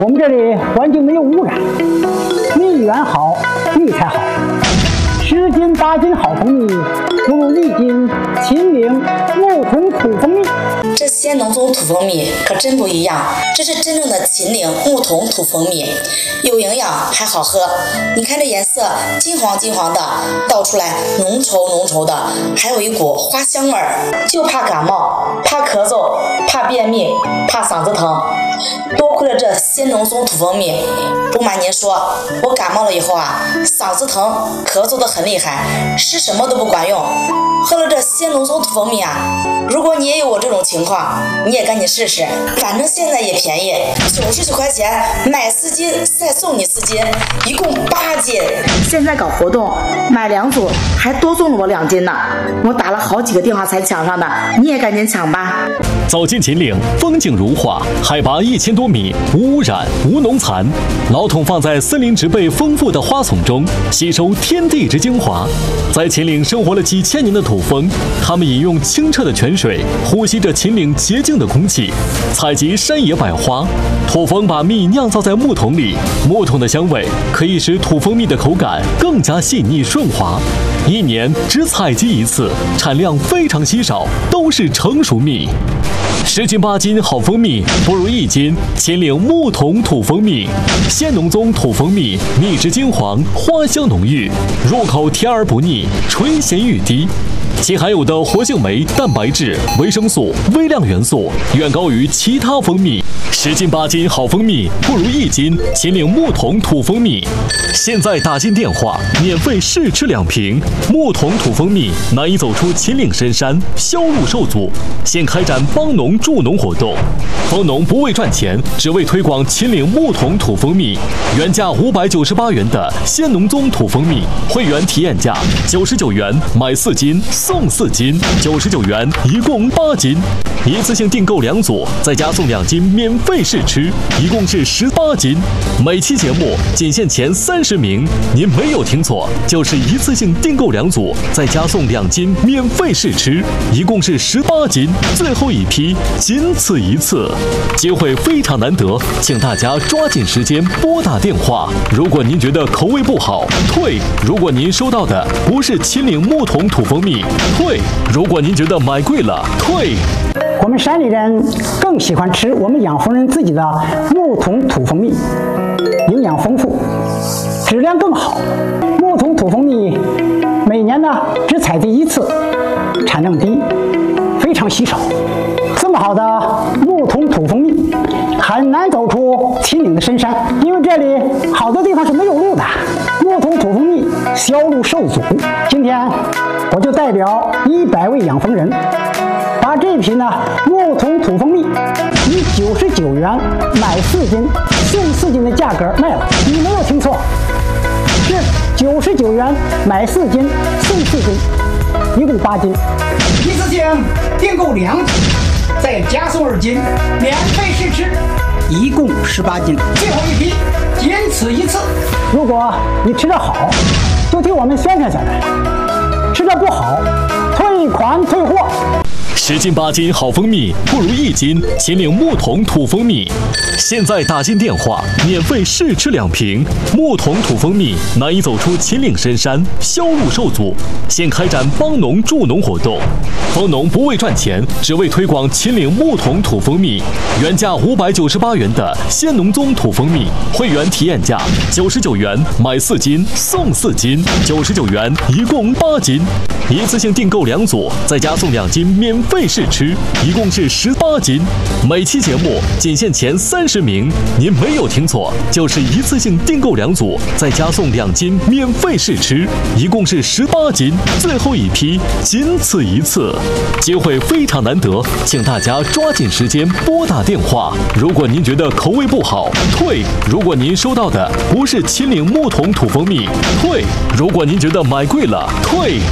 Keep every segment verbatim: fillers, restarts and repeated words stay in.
我们这里环境没有污染，蜜源好，蜜才好。十斤八斤好蜂蜜，不如一斤秦岭牧童土蜂蜜。 这仙农宗土蜂蜜可真不一样，这是真正的秦岭牧童土蜂蜜，有营养还好喝。你看这颜色金黄金黄的，倒出来浓稠浓稠的，还有一股花香味儿。就怕感冒，怕咳嗽，怕便秘，怕嗓子疼，多亏了这仙农宗土蜂蜜。不瞒您说，我感冒了以后啊，嗓子疼，咳嗽的很厉害，吃什么都不管用。喝了这仙农宗土蜂蜜啊，如果你也有我这种情况，你也赶紧试试，反正现在也便宜，九十九块钱买四斤再送你四斤，一共八斤。现在搞活动，买两组还多送了我两斤呢，我打了好几个电话才抢上的，你也赶紧抢吧。 走进秦岭，风景如画，海拔一千多米，无污染，无农残。老桶放在森林植被丰富的花丛中，吸收天地之精华。在秦岭生活了几千年的土蜂，它们饮用清澈的泉水，呼吸着秦岭洁净的空气，采集山野百花。土蜂把蜜酿造在木桶里，木桶的香味可以使土蜂蜜的口感更加细腻顺滑。一年只采集一次，产量非常稀少，都是成熟蜜。十斤八斤好蜂蜜，不如一斤秦岭牧童土蜂蜜。仙农宗土蜂蜜，蜜质金黄，花香浓郁，入口甜而不腻，醇咸欲滴。其含有的活性酶、蛋白质、维生素、微量元素远高于其他蜂蜜。十斤八斤好蜂蜜，不如一斤秦岭牧童土蜂蜜。现在打进电话，免费试吃两瓶。牧童土蜂蜜难以走出秦岭深山，销路受阻，现开展帮农助农活动。蜂农不为赚钱，只为推广秦岭牧童土蜂蜜。原价五百九十八元的仙农宗土蜂蜜，会员体验价九十九元买四斤送四斤，九十九元一共八斤。一次性订购两组，再加送两斤免费试吃，一共是十八斤。每期节目仅限前三十名，您没有听错，就是一次性订购两组，再加送两斤免费试吃，一共是十八斤。最后一批仅此一次，机会非常难得，请大家抓紧时间拨打电话。如果您觉得口味不好，退；如果您收到的不是秦岭牧童土蜂蜜，退；如果您觉得买贵了，退。 我们山里人更喜欢吃我们养蜂人自己的牧童土蜂蜜，营养丰富，质量更好。牧童土蜂蜜每年呢只采集一次，产量低，非常稀少。这么好的牧童土蜂蜜很难走出秦岭的深山，因为这里好多地方是没有路的。牧童土蜂蜜销路受阻，今天我就代表一百位养蜂人，把这瓶呢牧童土蜂蜜以九十九元买四斤送四斤的价格卖了。你没有听错，是九十九元买四斤送四斤，一共八斤。一次性订购两斤，再加送二斤免费试吃，一共十八斤。最后一批仅此一次。如果你吃得好，就替我们宣传下来；吃得不好，退款退货。 十斤八斤好蜂蜜，不如一斤秦岭牧童土蜂蜜。现在打进电话，免费试吃两瓶。牧童土蜂蜜难以走出秦岭深山，销路受阻，现开展帮农助农活动。蜂农不为赚钱，只为推广秦岭牧童土蜂蜜。原价五百九十八元的仙农宗土蜂蜜，会员体验价九十九元买四斤送四斤，九十九元一共八斤。一次性订购两组，再加送两斤免费试吃，一共是十八斤。每期节目仅限前三十名，您没有听错，就是一次性订购两组，再加送两斤免费试吃，一共是十八斤。最后一批仅此一次，机会非常难得，请大家抓紧时间拨打电话。如果您觉得口味不好，退；如果您收到的不是秦岭牧童土蜂蜜，退；如果您觉得买贵了，退。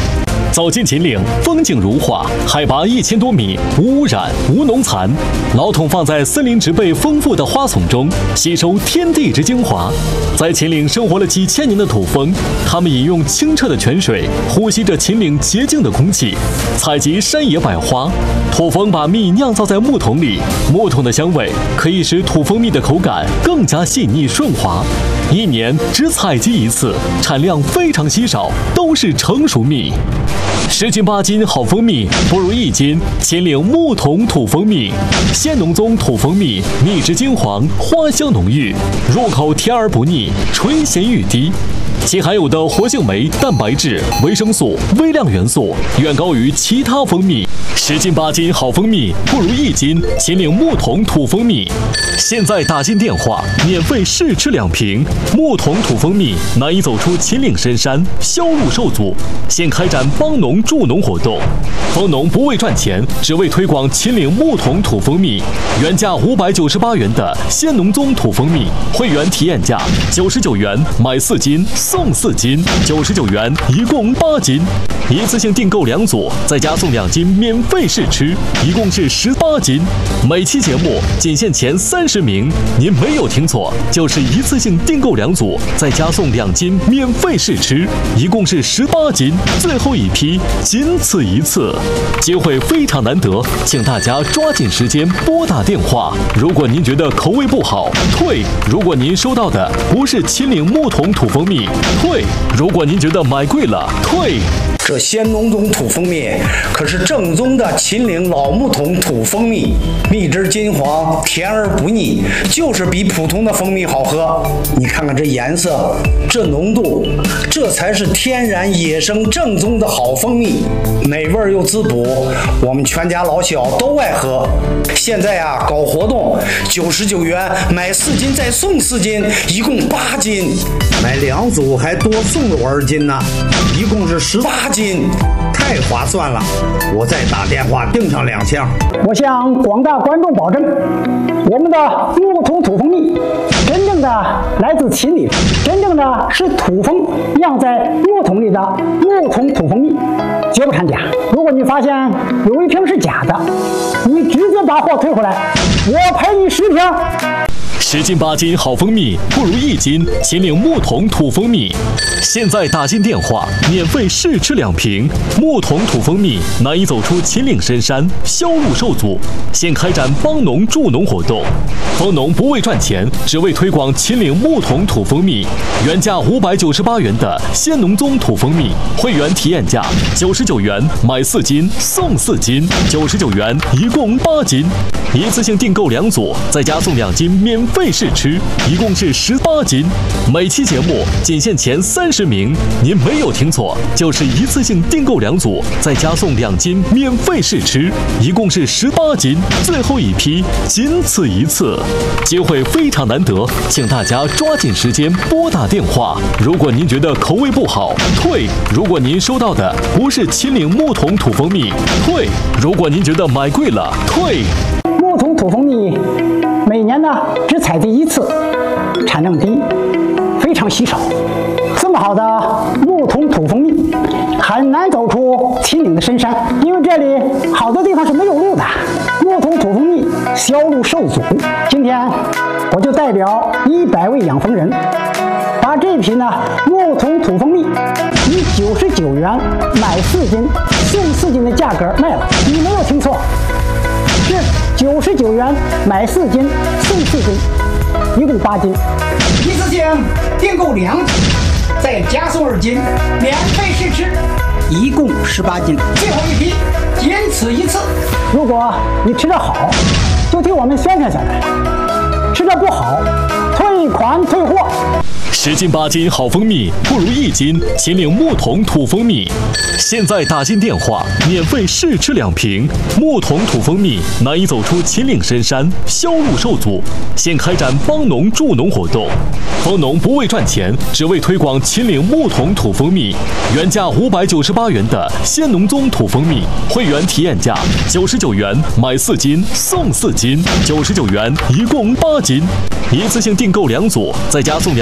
走进秦岭，风景如画，海拔一千多米，无污染、无农残。老桶放在森林植被丰富的花丛中，吸收天地之精华。在秦岭生活了几千年的土蜂，它们饮用清澈的泉水，呼吸着秦岭洁净的空气，采集山野百花。土蜂把蜜酿造在木桶里，木桶的香味可以使土蜂蜜的口感更加细腻顺滑。一年只采集一次，产量非常稀少，都是成熟蜜。十斤八斤好蜂蜜，不如一斤秦岭木桶土蜂蜜。鲜浓宗土蜂蜜，蜜质金黄，花香浓郁，入口甜而不腻，醇咸欲滴。其含有的活性酶、蛋白质、维生素、微量元素远高于其他蜂蜜。十斤八斤好蜂蜜，不如一斤秦岭木桶土蜂蜜。现在打进电话，免费试吃两瓶木桶土蜂蜜，难以走出秦岭深山，销路受阻。现开展帮农助农活动，蜂农不为赚钱，只为推广秦岭木桶土蜂蜜。原价五百九十八元的鲜农宗土蜂蜜，会员体验价九十九元买四斤送四斤，九十九元一共八斤。一次性订购两组，再加送两斤免费试吃，一共是十八斤。每期节目仅限前三十名，您没有听错，就是一次性订购两组，再加送两斤免费试吃，一共是十八斤。最后一批，仅此一次，机会非常难得，请大家抓紧时间拨打电话。如果您觉得口味不好，退；如果您收到的不是秦岭木桶土蜂蜜，退；如果您觉得买贵了，退。 这鲜农宗土蜂蜜可是正宗的秦岭老木桶土蜂蜜，蜜汁金黄，甜而不腻，就是比普通的蜂蜜好喝。你看看这颜色，这浓度，这才是天然野生正宗的好蜂蜜，美味又滋补，我们全家老小都爱喝。现在啊，搞活动，九十九元买四斤再送四斤，一共八斤，买两组还多送了二斤呢，一共是十八斤，太划算了！我再打电话订上两箱。 我向广大观众保证，我们的木桶土蜂蜜真正的来自秦岭，真正的是土蜂酿在木桶里的木桶土蜂蜜，绝不掺假。如果你发现有一瓶是假的，你直接把货退回来，我赔你十瓶。 十斤八斤好蜂蜜，不如一斤秦岭木桶土蜂蜜。现在打进电话，免费试吃两瓶木桶土蜂蜜，难以走出秦岭深山，销路受阻。现开展帮农助农活动，蜂农不为赚钱，只为推广秦岭木桶土蜂蜜。原价五百九十八元的鲜农宗土蜂蜜，会员体验价九十九元买四斤送四斤，九十九元一共八斤。一次性订购两组，再加送两斤免费试吃，一共是十八斤。每期节目仅限前三十名，您没有听错，就是一次性订购两组，再加送两斤免费试吃，一共是十八斤。最后一批，仅此一次，机会非常难得，请大家抓紧时间拨打电话。如果您觉得口味不好，退；如果您收到的不是秦岭木桶土蜂蜜，退；如果您觉得买贵了，退。 木桶土蜂蜜每年呢只采集一次，产量低，非常稀少。这么好的木桶土蜂蜜很难走出秦岭的深山，因为这里好多地方是没有路的，木桶土蜂蜜销路受阻。今天我就代表一百位养蜂人，把这瓶呢木桶土蜂蜜以九十九元买四斤送四斤的价格卖了。你没有听错，是九十九元买四斤送四斤，一共八斤。一次性订购两斤，再加送二斤，免费试吃，一共十八斤。最后一批，仅此一次。如果你吃得好，就替我们宣传宣传；吃得不好，退款退货。 十斤八斤好蜂蜜，不如一斤秦岭木桶土蜂蜜。现在打进电话，免费试吃两瓶木桶土蜂蜜，难以走出秦岭深山，销路受阻。现开展帮农助农活动，蜂农不为赚钱，只为推广秦岭木桶土蜂蜜。原价五百九十八元的鲜农宗土蜂蜜，会员体验价九十九元买四斤送四斤，九十九元一共八斤。一次性订购两组，再加送两斤免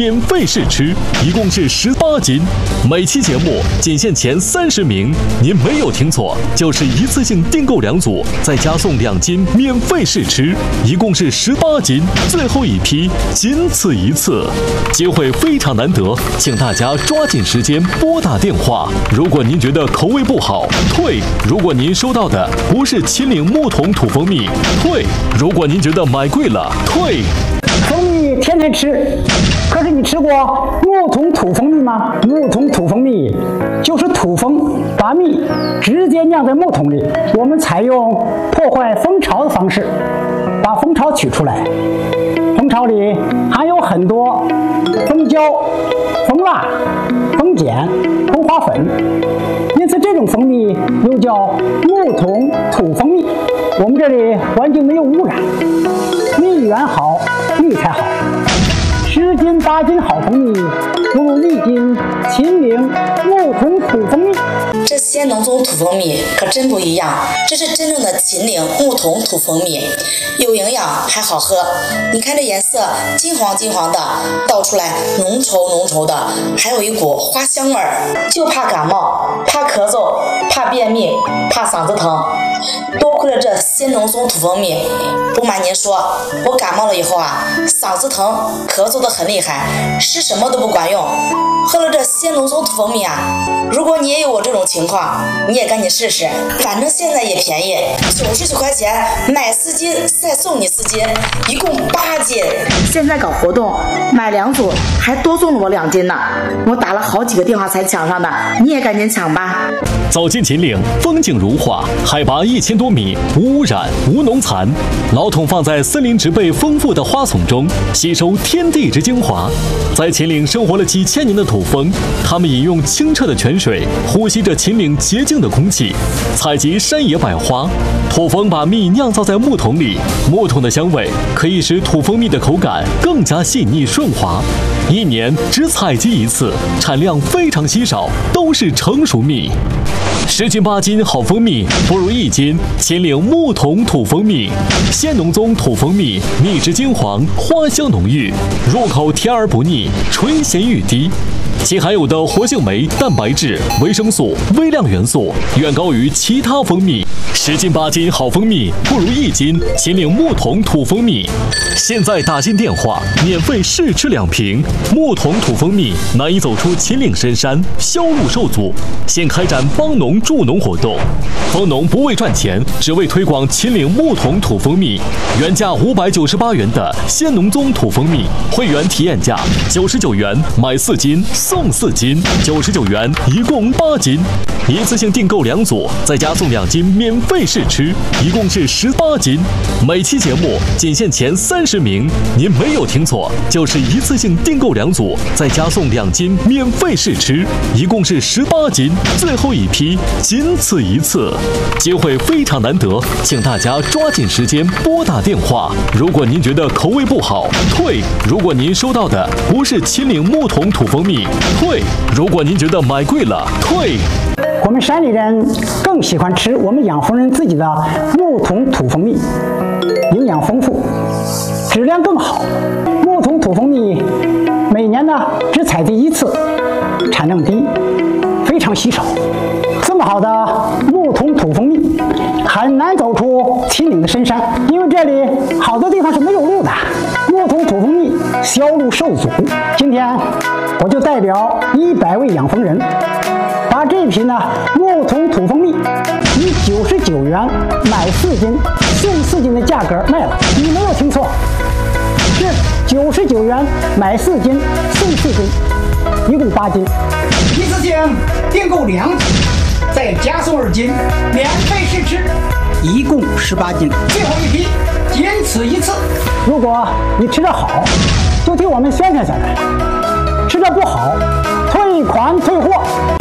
免费试吃，一共是十八斤。每期节目仅限前三十名，您没有听错，就是一次性订购两组，再加送两斤免费试吃，一共是十八斤。最后一批，仅此一次，机会非常难得，请大家抓紧时间拨打电话。如果您觉得口味不好，退；如果您收到的不是秦岭木桶土蜂蜜，退；如果您觉得买贵了，退。 蜂蜜天天吃，可是你吃过木桶土蜂蜜吗？木桶土蜂蜜就是土蜂把蜜直接酿在木桶里，我们采用破坏蜂巢的方式把蜂巢取出来。蜂巢里含有很多蜂胶、蜂蜡、蜂碱、蜂花粉，因此这种蜂蜜又叫木桶土蜂蜜。我们这里环境没有污染，蜜源好，蜜才好。十斤八斤好蜂蜜，不如一斤秦岭木桶土蜂蜜。 这些农村土蜂蜜可真不一样，这是真正的秦岭木桶土蜂蜜，有营养还好喝。你看这颜色金黄金黄的，倒出来浓稠浓稠的，还有一股花香味儿。就怕感冒，怕咳嗽，怕便秘，怕嗓子疼，多亏了这些农村土蜂蜜。不瞒您说，我感冒了以后啊，嗓子疼，咳嗽的很厉害，吃什么都不管用。喝了这些农村土蜂蜜啊，如果你也有我这种情况，你也赶紧试试，反正现在也便宜，九十九块钱买四斤再送你四斤，一共八斤。 现在搞活动，买两组还多送了我两斤呢，我打了好几个电话才抢上的，你也赶紧抢吧。 走进秦岭，风景如画，海拔一千多米，无污染，无农残。老桶放在森林植被丰富的花丛中，吸收天地之精华。在秦岭生活了几千年的土蜂，它们饮用清澈的泉水，呼吸着秦岭洁净的空气，采集山野百花。土蜂把蜜酿造在木桶里，木桶的香味可以使土蜂蜜的口感更加细腻顺滑。一年只采集一次，产量非常稀少，都是成熟蜜。十斤八斤好蜂蜜，不如一斤秦岭木桶土蜂蜜。鲜浓宗土蜂蜜，蜜质金黄，花香浓郁，入口甜而不腻，醇咸欲滴。其含有的活性酶、蛋白质、维生素、微量元素远高于其他蜂蜜。十斤八斤好蜂蜜，不如一斤秦岭木桶土蜂蜜。现在打进电话，免费试吃两瓶。木桶土蜂蜜难以走出秦岭深山，销路受阻，现开展帮农助农活动。蜂农不为赚钱，只为推广秦岭木桶土蜂蜜。原价五百九十八元的鲜农宗土蜂蜜，会员体验价九十九元买四斤送四斤，九十九元一共八斤。一次性订购两组，再加送两斤免费试吃，一共是十八斤。每期节目仅限前三十名，您没有听错，就是一次性订购两组，再加送两斤免费试吃，一共是十八斤。最后一批，仅此一次，机会非常难得，请大家抓紧时间拨打电话。如果您觉得口味不好，退；如果您收到的不是秦岭木桶土蜂蜜，退；如果您觉得买贵了，退。 我们山里人更喜欢吃我们养蜂人自己的木桶土蜂蜜，营养丰富，质量更好。木桶土蜂蜜每年呢只采集一次，产量低，非常稀少。这么好的木桶土蜂蜜很难走出秦岭的深山，因为这里好多地方是没有路的，木桶土蜂蜜销路受阻。今天我就代表一百位养蜂人，把这瓶呢木桶土蜂蜜以九十九元买四斤送四斤的价格卖了，你没有听错，是九十九元买四斤送四斤，一共八斤。一次性订购两斤，再加送二斤免费试吃，一共十八斤。最后一批，仅此一次。如果你吃得好，就替我们宣传宣传；吃得不好，退款退货。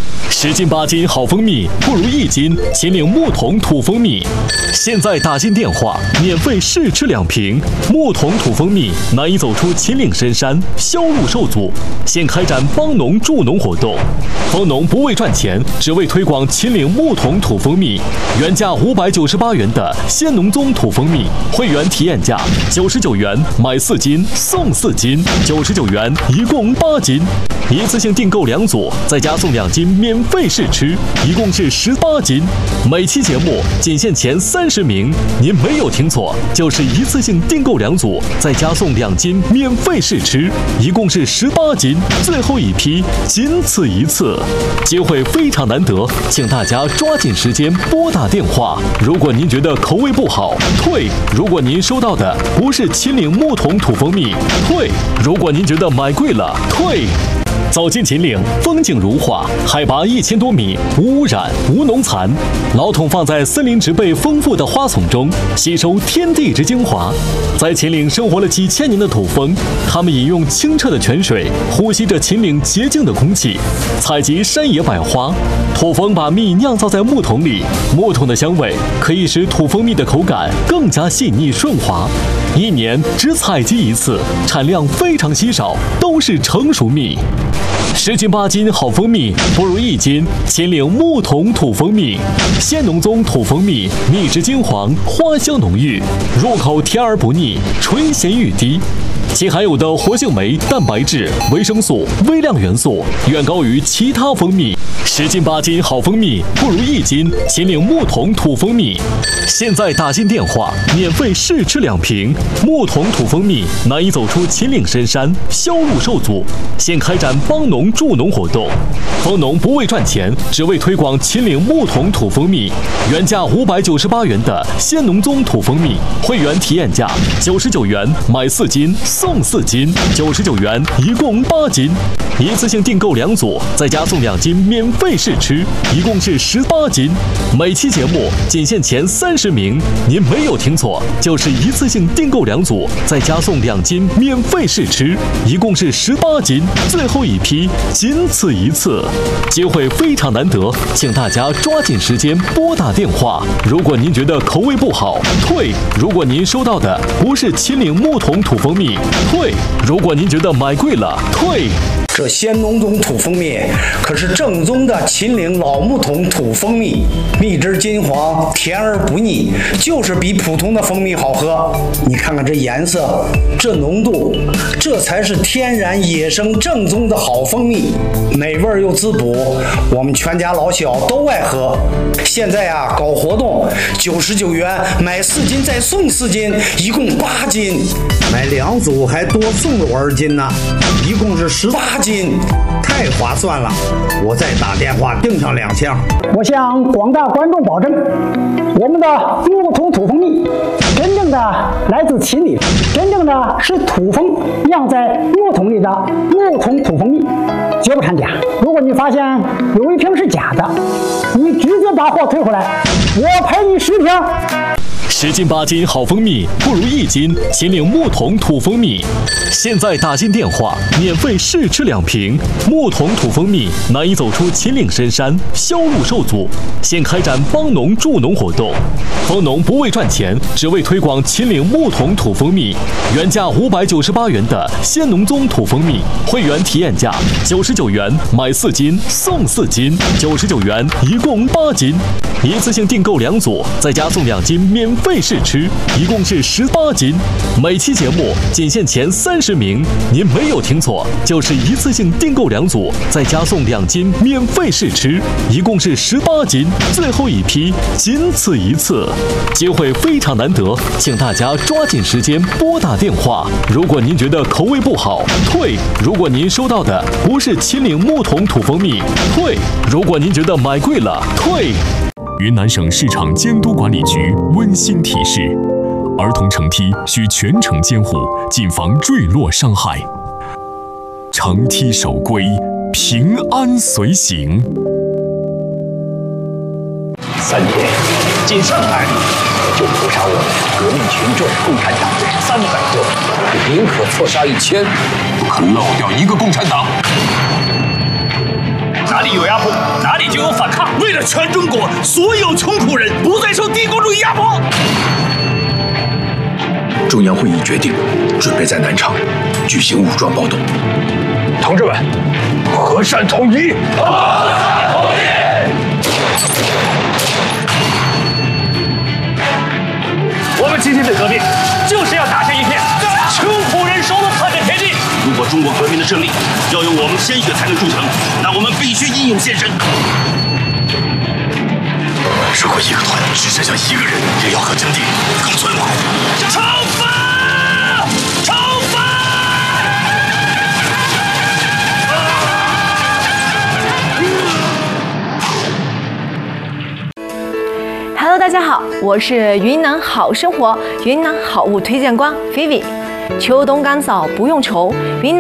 十斤八斤好蜂蜜，不如一斤秦岭木桶土蜂蜜。现在打进电话，免费试吃两瓶木桶土蜂蜜，难以走出秦岭深山，销路受阻。现开展帮农助农活动，蜂农不为赚钱，只为推广秦岭木桶土蜂蜜。原价五百九十八元的鲜农宗土蜂蜜，会员体验价九十九元，买四斤送四斤，九十九元一共八斤。一次性订购两组，再加送两斤免费试吃，一共是十八斤。每期节目仅限前三十名，您没有听错，就是一次性订购两组，再加送两斤免费试吃，一共是十八斤。最后一批仅此一次，机会非常难得，请大家抓紧时间拨打电话。如果您觉得口味不好，退；如果您收到的不是秦岭木桶土蜂蜜，退；如果您觉得买贵了，退。走进秦岭，风景如画，海拔一千多米，无污染，无农残。老桶放在森林植被丰富的花丛中，吸收天地之精华。在秦岭生活了几千年的土蜂，它们饮用清澈的泉水，呼吸着秦岭洁净的空气，采集山野百花。土蜂把蜜酿造在木桶里，木桶的香味可以使土蜂蜜的口感更加细腻顺滑。一年只采集一次，产量非常稀少，都是成熟蜜。十斤八斤好蜂蜜，不如一斤秦岭木桶土蜂蜜。鲜农宗土蜂蜜，蜜质金黄，花香浓郁，入口甜而不腻，醇咸欲滴。其含有的活性酶、蛋白质、维生素、微量元素远高于其他蜂蜜。十斤八斤好蜂蜜，不如一斤秦岭木桶土蜂蜜。现在打进电话，免费试吃两瓶木桶土蜂蜜，难以走出秦岭深山，销路受阻。现开展帮农助农活动，蜂农不为赚钱，只为推广秦岭木桶土蜂蜜。原价五百九十八元的鲜农宗土蜂蜜，会员体验价九十九元，买四斤送四斤，九十九元一共八斤。一次性订购两组，再加送两斤免费试吃，一共是十八斤。每期节目仅限前三十名，您没有听错，就是一次性订购两组，再加送两斤免费试吃，一共是十八斤。最后一批仅此一次，机会非常难得，请大家抓紧时间拨打电话。如果您觉得口味不好，退；如果您收到的不是秦岭木桶土蜂蜜，退；如果您觉得买贵了，退。 这鲜农宗土蜂蜜可是正宗的秦岭老木桶土蜂蜜，蜜汁金黄，甜而不腻，就是比普通的蜂蜜好喝。你看看这颜色，这浓度，这才是天然野生正宗的好蜂蜜，美味又滋补，我们全家老小都爱喝。现在啊，搞活动，九十九元买四斤再送四斤，一共八斤，买两组还多送了我二斤呢，一共是十八斤，太划算了！我再打电话订上两箱。 我向广大观众保证，我们的木桶土蜂蜜真正的来自秦岭，真正的是土蜂酿在木桶里的木桶土蜂蜜，绝不掺假。如果你发现有一瓶是假的，你直接把货退回来，我赔你十瓶。 十斤八斤好蜂蜜，不如一斤秦岭木桶土蜂蜜。现在打进电话，免费试吃两瓶木桶土蜂蜜，难以走出秦岭深山，销路受阻。现开展帮农助农活动，蜂农不为赚钱，只为推广秦岭木桶土蜂蜜。原价五百九十八元的鲜农宗土蜂蜜，会员体验价九十九元，买四斤送四斤，九十九元一共八斤。一次性订购两组，再加送两斤免费试吃，一共是十八斤。每期节目仅限前三十名，您没有听错，就是一次性订购两组，再加送两斤免费试吃，一共是十八斤。最后一批仅此一次，机会非常难得，请大家抓紧时间拨打电话。如果您觉得口味不好，退；如果您收到的不是秦岭木桶土蜂蜜，退；如果您觉得买贵了，退。云南省市场监督管理局温馨提示：儿童乘梯需全程监护，谨防坠落伤害。乘梯守规，平安随行。 三天进上海，就屠杀我们革命群众，共产党三百个，宁可错杀一千，不可漏掉一个共产党。 哪里有压迫，哪里就有反抗。为了全中国所有穷苦人不再受帝国主义压迫。 中央会议决定，准备在南昌举行武装暴动。 同志们，和善统一！和善统一！我们今天的革命就是要打下一片穷苦人手的汗的田地。 如果中国革命的胜利要用我们鲜血才能铸成，那我们必须英勇献身。 如果一个团只剩下一个人，也要和阵地共存亡。 惩罚！惩罚 ！Hello， 大家好，我是云南好生活云南好物推荐官菲菲。秋冬干燥不用愁，云南。